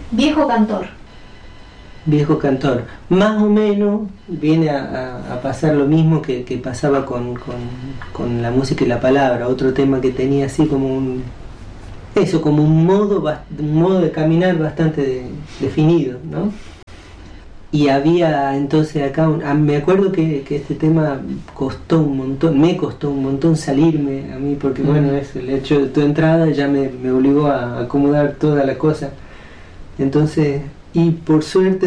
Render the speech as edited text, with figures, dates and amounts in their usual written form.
Viejo cantor. Viejo cantor. Más o menos viene a pasar lo mismo que pasaba con la música y la palabra. Otro tema que tenía así como como un modo de caminar bastante definido, ¿no? Y había entonces acá, me acuerdo que este tema me costó un montón salirme a mí, porque bueno, es el hecho de tu entrada ya me obligó a acomodar toda la cosa. Entonces, y por suerte